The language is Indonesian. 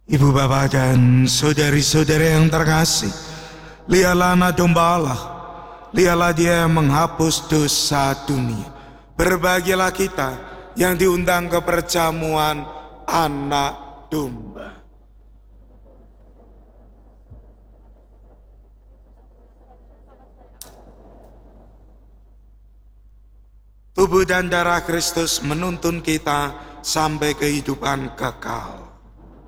Ibu bapak dan saudari-saudari yang terkasih, lihatlah anak domba Allah, lihatlah dia yang menghapus dosa dunia. Berbahagialah kita yang diundang ke perjamuan anak domba. Tubuh dan darah Kristus menuntun kita sampai kehidupan kekal.